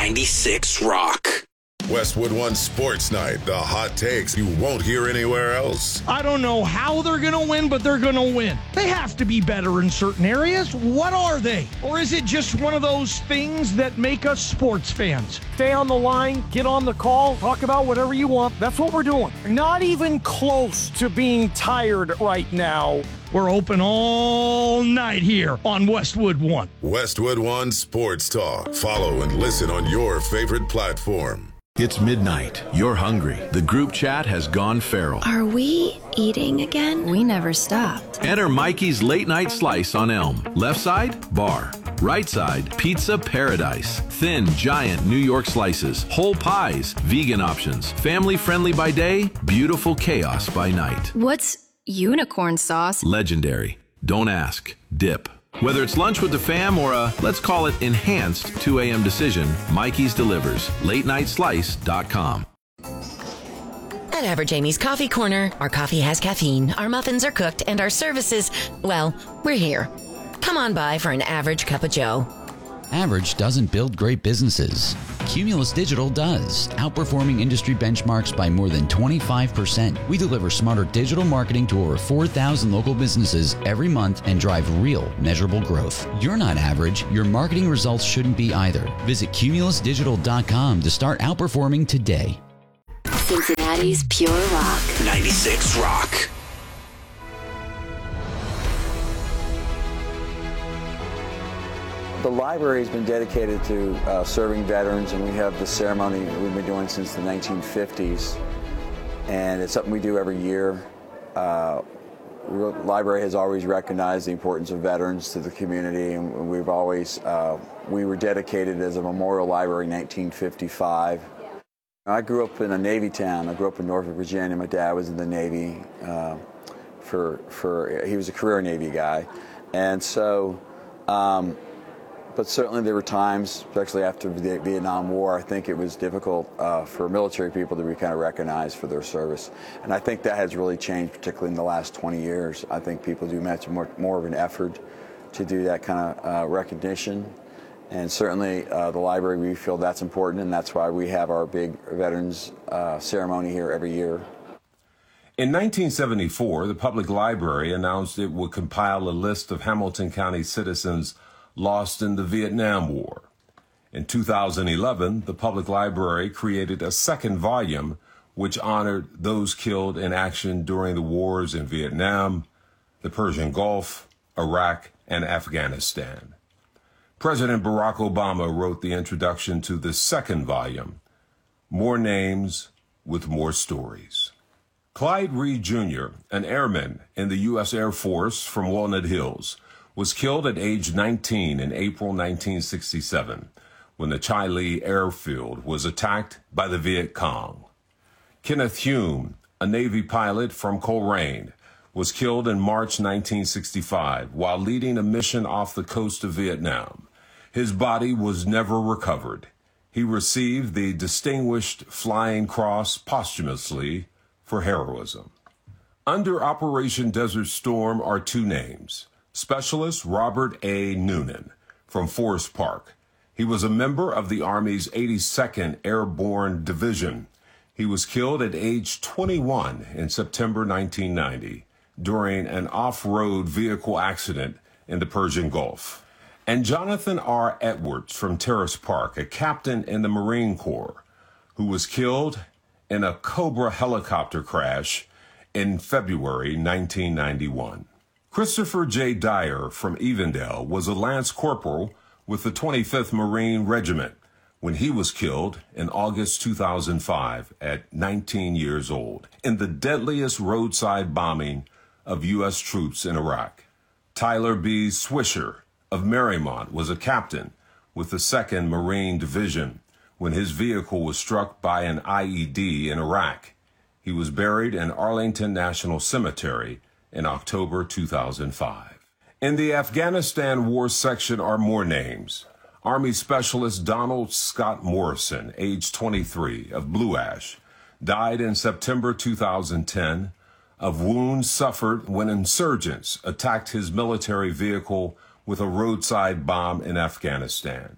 96 Rock. Westwood One Sports Night, the hot takes you won't hear anywhere else. I don't know how they're going to win, but they're going to win. They have to be better in certain areas. What are they? Or is it just one of those things that make us sports fans? Stay on the line, get on the call, talk about whatever you want. That's what we're doing. Not even close to being tired right now. We're open all night here on Westwood One. Westwood One Sports Talk. Follow and listen on your favorite platform. It's midnight. You're hungry. The group chat has gone feral. Are we eating again? We never stopped. Enter Mikey's Late Night Slice on Elm. Left side, bar. Right side, pizza paradise. Thin, giant New York slices. Whole pies. Vegan options. Family friendly by day. Beautiful chaos by night. What's unicorn sauce? Legendary. Don't ask. Dip. Whether it's lunch with the fam or a, let's call it, enhanced 2 a.m. decision, Mikey's delivers. LateNightSlice.com. At Average Amy's Coffee Corner, our coffee has caffeine, our muffins are cooked, and our services, well, we're here. Come on by for an average cup of joe. Average doesn't build great businesses. Cumulus Digital does, outperforming industry benchmarks by more than 25%. We deliver smarter digital marketing to over 4,000 local businesses every month and drive real, measurable growth. You're not average. Your marketing results shouldn't be either. Visit cumulusdigital.com to start outperforming today. Cincinnati's Pure Rock. 96 Rock. The library has been dedicated to serving veterans, and we have the ceremony we've been doing since the 1950s, and it's something we do every year. The library has always recognized the importance of veterans to the community, and we've always, we were dedicated as a memorial library in 1955. I grew up in a Navy town. I grew up in Norfolk, Virginia. My dad was in the Navy. He was a career Navy guy, and so. But certainly there were times, especially after the Vietnam War, I think it was difficult for military people to be kind of recognized for their service. And I think that has really changed, particularly in the last 20 years. I think people do much more of an effort to do that kind of recognition. And certainly the library, we feel that's important, and that's why we have our big Veterans ceremony here every year. In 1974, the Public Library announced it would compile a list of Hamilton County citizens lost in the Vietnam War. In 2011, the Public Library created a second volume which honored those killed in action during the wars in Vietnam, the Persian Gulf, Iraq, and Afghanistan. President Barack Obama wrote the introduction to the second volume, More Names with More Stories. Clyde Reed Jr., an airman in the U.S. Air Force from Walnut Hills, was killed at age 19 in April 1967 when the Chi Li airfield was attacked by the Viet Cong. Kenneth Hume, a Navy pilot from Coleraine, was killed in March 1965 while leading a mission off the coast of Vietnam. His body was never recovered. He received the Distinguished Flying Cross posthumously for heroism. Under Operation Desert Storm are two names. Specialist Robert A. Noonan from Forest Park. He was a member of the Army's 82nd Airborne Division. He was killed at age 21 in September 1990 during an off-road vehicle accident in the Persian Gulf. And Jonathan R. Edwards from Terrace Park, a captain in the Marine Corps, who was killed in a Cobra helicopter crash in February 1991. Christopher J. Dyer from Evendale was a Lance Corporal with the 25th Marine Regiment when he was killed in August 2005 at 19 years old in the deadliest roadside bombing of U.S. troops in Iraq. Tyler B. Swisher of Marymount was a captain with the 2nd Marine Division when his vehicle was struck by an IED in Iraq. He was buried in Arlington National Cemetery in October 2005. In the Afghanistan War section are more names. Army Specialist Donald Scott Morrison, age 23, of Blue Ash, died in September 2010 of wounds suffered when insurgents attacked his military vehicle with a roadside bomb in Afghanistan.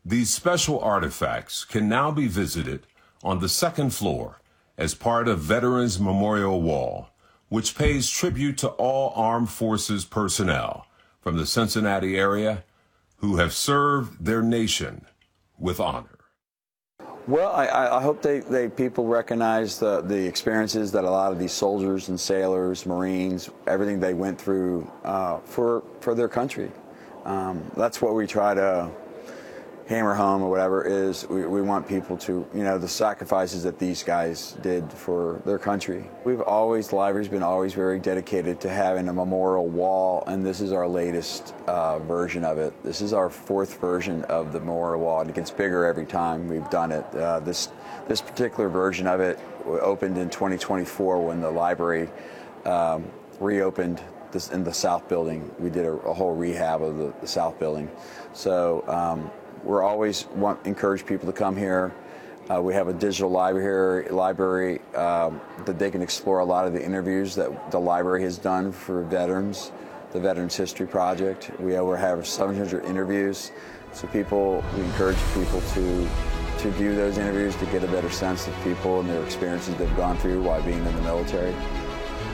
These special artifacts can now be visited on the second floor as part of Veterans Memorial Wall, which pays tribute to all armed forces personnel from the Cincinnati area who have served their nation with honor. Well, I hope people recognize the experiences that a lot of these soldiers and sailors, Marines, everything they went through for their country. That's what we try to hammer home, or whatever, is we want people to, the sacrifices that these guys did for their country. The library's been always very dedicated to having a memorial wall, and this is our latest version of it. This is our 4th version of the memorial wall, and it gets bigger every time we've done it. This particular version of it opened in 2024 when the library reopened in the South Building. We did a whole rehab of the South Building. So we're always encourage people to come here. We have a digital library that they can explore a lot of the interviews that the library has done for veterans, the Veterans History Project. We have 700 interviews, so we encourage people to view those interviews to get a better sense of people and their experiences they've gone through while being in the military.